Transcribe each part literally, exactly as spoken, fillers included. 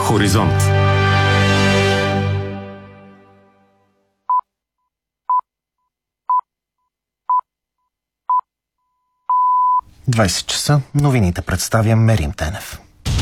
Хоризонт. двайсет часа. Новините представя Мерим Тенев.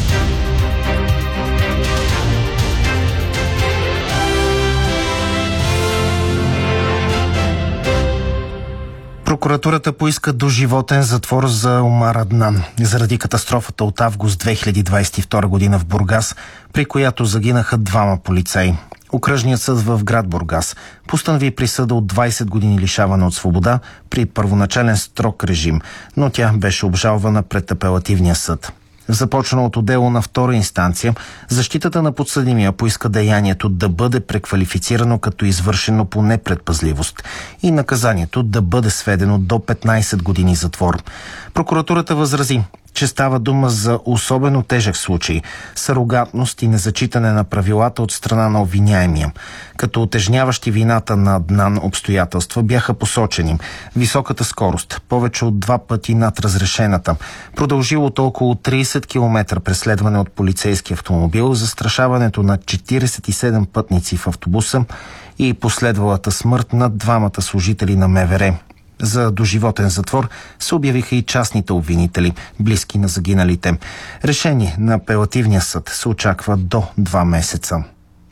Прокуратурата поиска доживотен затвор за Омар Аднан заради катастрофата от август две хиляди двайсет и втора година в Бургас, при която загинаха двама полицаи. Окръжният съд в град Бургас постанови присъда от двайсет години лишаване от свобода при първоначален строг режим, но тя беше обжалвана пред апелативния съд. В започналото дело на втора инстанция, защитата на подсъдимия поиска деянието да бъде преквалифицирано като извършено по непредпазливост и наказанието да бъде сведено до петнайсет години затвор. Прокуратурата възрази, че става дума за особено тежък случай – сарогантност и незачитане на правилата от страна на обвиняемия. Като утежняващи вината на Аднан обстоятелства бяха посочени високата скорост, повече от два пъти над разрешената, продължилото около трийсет километра преследване от полицейски автомобил, застрашаването на четирийсет и седем пътници в автобуса и последвалата смърт на двамата служители на МВР. За доживотен затвор се обявиха и частните обвинители, близки на загиналите. Решение на апелативния съд се очаква до два месеца.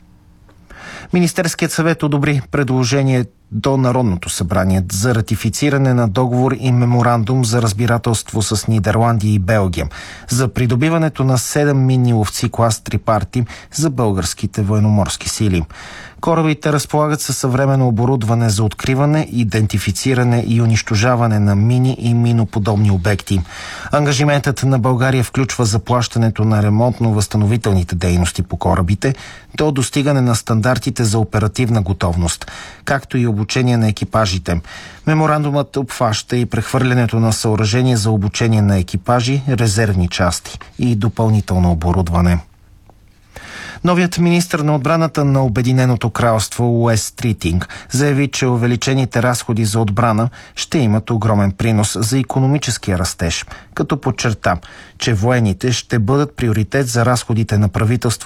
Министерският съвет одобри предложение до Народното събрание за ратифициране на договор и меморандум за разбирателство с Нидерландия и Белгия за придобиването на седем минни ловци клас Трипарти за българските военноморски сили. Корабите разполагат със съвременно оборудване за откриване, идентифициране и унищожаване на мини и миноподобни обекти. Ангажиментът на България включва заплащането на ремонтно-възстановителните дейности по корабите до достигане на стандартите за оперативна готовност, както и обучение на екипажите. Меморандумът обхваща и прехвърлянето на съоръжения за обучение на екипажи, резервни части и допълнително оборудване. Новият министър на отбраната на Обединеното кралство Уес Стритинг заяви, че увеличените разходи за отбрана ще имат огромен принос за икономическия растеж, като подчерта, че военните ще бъдат приоритет за разходите на правителството